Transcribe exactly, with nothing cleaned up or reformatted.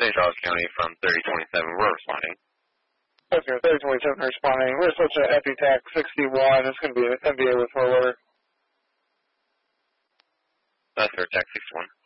Saint Charles County from thirty twenty-seven. We're responding. Okay, thirty twenty-seven responding. We're such an EpiTac sixty-one. It's going to be an M B A with forward. That's for Tech sixty-one.